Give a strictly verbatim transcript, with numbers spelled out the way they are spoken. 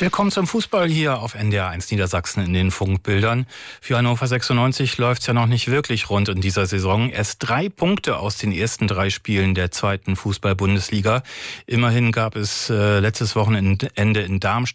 Willkommen zum Fußball hier auf N D R eins Niedersachsen in den Funkbildern. Für Hannover sechsundneunzig läuft's ja noch nicht wirklich rund in dieser Saison. Erst drei Punkte aus den ersten drei Spielen der zweiten Fußball-Bundesliga. Immerhin gab es äh, letztes Wochenende in Darmstadt